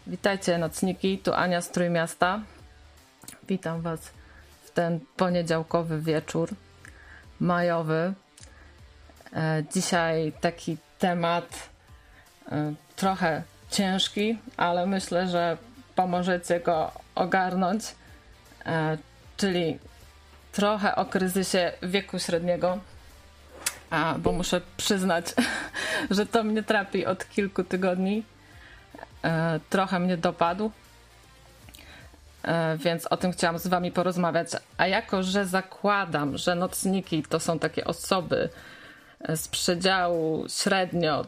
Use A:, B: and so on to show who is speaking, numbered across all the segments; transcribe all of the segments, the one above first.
A: Witajcie nocniki, tu Ania z Trójmiasta. Witam Was w ten poniedziałkowy wieczór majowy. Dzisiaj taki temat trochę ciężki, ale myślę, że pomożecie go ogarnąć, czyli trochę o kryzysie wieku średniego, bo muszę przyznać, że to mnie trapi od kilku tygodni. Trochę mnie dopadł, więc o tym chciałam z Wami porozmawiać. A jako, że zakładam, że nocniki to są takie osoby z przedziału średnio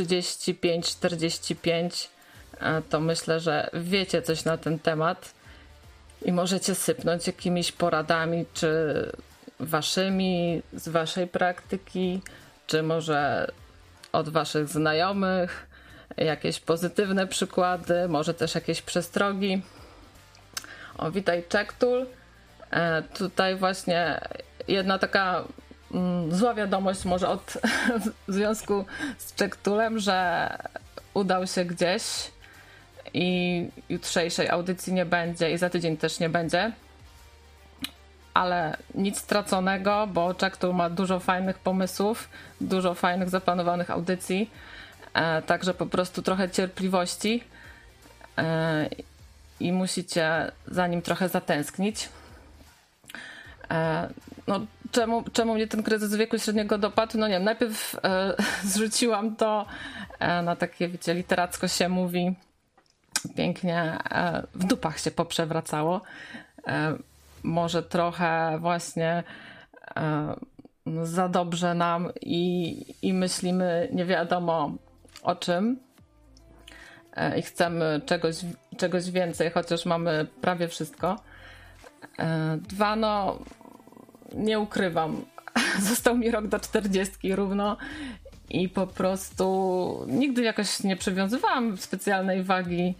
A: 35-45, to myślę, że wiecie coś na ten temat i możecie sypnąć jakimiś poradami, czy waszymi, z waszej praktyki, czy może od waszych znajomych, jakieś pozytywne przykłady, może też jakieś przestrogi. O, witaj Czektul. Tutaj właśnie jedna taka zła wiadomość może w związku z Czektulem, że udał się gdzieś i jutrzejszej audycji nie będzie i za tydzień też nie będzie. Ale nic straconego, bo Czektul ma dużo fajnych pomysłów, dużo fajnych zaplanowanych audycji. Także po prostu trochę cierpliwości i musicie za nim trochę zatęsknić. No, czemu mnie ten kryzys wieku średniego dopadł? No nie wiem, najpierw zrzuciłam to na takie, wiecie, literacko się mówi, pięknie w dupach się poprzewracało. Może trochę właśnie za dobrze nam i myślimy nie wiadomo o czym i chcemy czegoś więcej, chociaż mamy prawie wszystko. Dwa, no nie ukrywam, został mi rok do 40 równo i po prostu nigdy jakoś nie przywiązywałam specjalnej wagi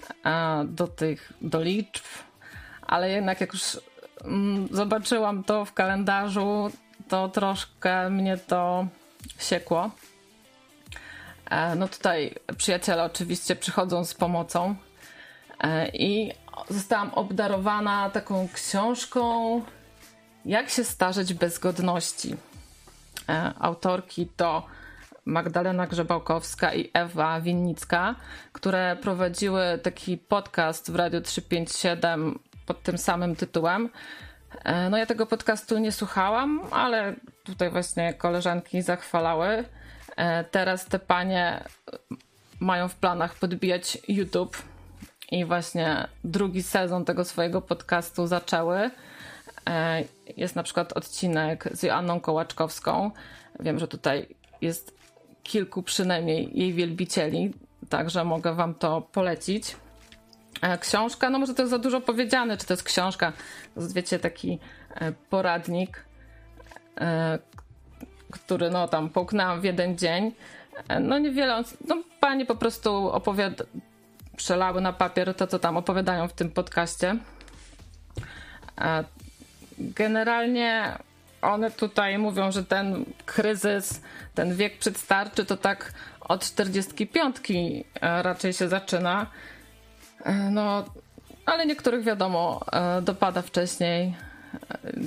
A: do liczb, ale jednak jak już zobaczyłam to w kalendarzu, to troszkę mnie to siekło. No tutaj przyjaciele oczywiście przychodzą z pomocą i zostałam obdarowana taką książką Jak się starzeć bez godności. Autorki to Magdalena Grzebałkowska i Ewa Winnicka, które prowadziły taki podcast w Radiu 357 pod tym samym tytułem. No ja tego podcastu nie słuchałam, ale tutaj właśnie koleżanki zachwalały. Teraz te panie mają w planach podbijać YouTube i właśnie drugi sezon tego swojego podcastu zaczęły. Jest na przykład odcinek z Joanną Kołaczkowską. Wiem, że tutaj jest kilku przynajmniej jej wielbicieli, także mogę wam to polecić. Książka, no może to jest za dużo powiedziane, czy to jest książka, to jest, wiecie, taki poradnik, który no tam połknęłam w jeden dzień. No niewiele, no panie po prostu przelały na papier to, co tam opowiadają w tym podcaście. Generalnie one tutaj mówią, że ten kryzys, ten wiek przedstarczy to tak od 45 raczej się zaczyna. No, ale niektórych wiadomo dopada wcześniej.